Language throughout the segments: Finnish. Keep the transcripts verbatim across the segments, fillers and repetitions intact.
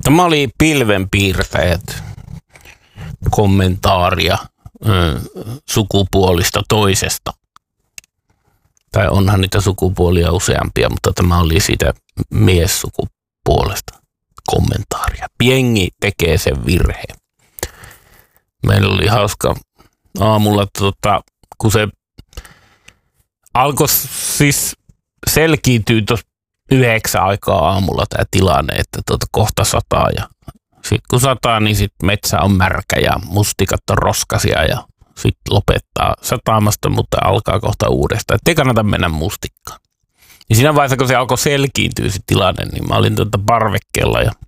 Tämä oli pilvenpiirtäjät kommentaaria ö, sukupuolista toisesta. Tai onhan niitä sukupuolia useampia, mutta tämä oli siitä miessukupuolesta kommentaaria. Piengi tekee sen virheen. Meillä oli hauska aamulla, tota, kun se alkoi siis selkiintyä tuossa yhdeksän aikaa aamulla tämä tilanne, että tuota kohta sataa ja sitten kun sataa, niin sitten metsä on märkä ja mustikat on roskasia ja sitten lopettaa sataamasta, mutta alkaa kohta uudestaan. Että ei kannata mennä mustikkaan. Ja siinä vaiheessa, kun se alkoi selkiintyä se tilanne, niin mä olin tuota parvekkeella ja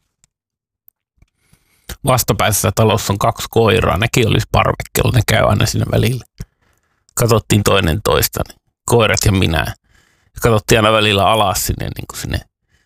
vastapäisessä talossa on kaksi koiraa. Nekin olisi parvekkeella, ne käy aina siinä välillä. Katsottiin toinen toista, niin koirat ja minä. Katsottiin aina välillä alas sinne, niin kuin sinne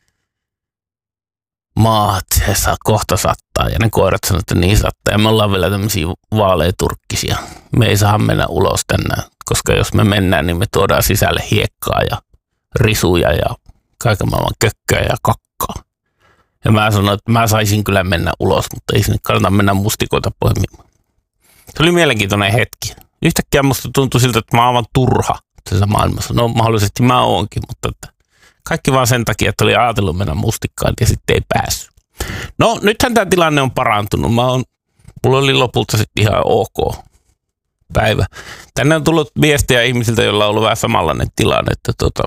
maat, se saa kohta sattaa. Ja ne koirat sanoivat, että niin sattaa. Ja me ollaan vielä tämmöisiä vaaleaturkkisia. Me ei saa mennä ulos tänään, koska jos me mennään, niin me tuodaan sisälle hiekkaa ja risuja ja kaiken maailman kökköä ja kakkaa. Ja mä sanoin, että mä saisin kyllä mennä ulos, mutta ei sinne kannata mennä mustikoita poimimaan. Se oli mielenkiintoinen hetki. Yhtäkkiä musta tuntui siltä, että mä oon aivan turha tässä maailmassa. No mahdollisesti mä oonkin, mutta että kaikki vaan sen takia, että oli ajatellut mennä mustikkaan ja sitten ei päässyt. No nythän tämä tilanne on parantunut. Mä oon, mulla oli lopulta sitten ihan ok päivä. Tänne on tullut viestejä ihmisiltä, joilla on ollut vähän samanlainen tilanne, että tota,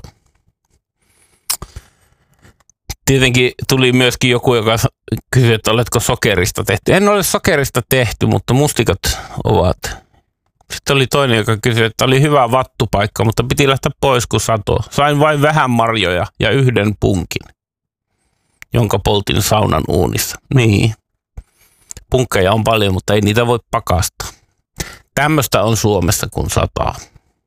tietenkin tuli myöskin joku, joka kysyi, että oletko sokerista tehty. En ole sokerista tehty, mutta mustikat ovat. Sitten oli toinen, joka kysyi, että oli hyvä vattupaikka, mutta piti lähteä pois, kun satoi. Sain vain vähän marjoja ja yhden punkin, jonka poltin saunan uunissa. Niin. Punkkeja on paljon, mutta ei niitä voi pakastaa. Tämmöistä on Suomessa, kun sataa.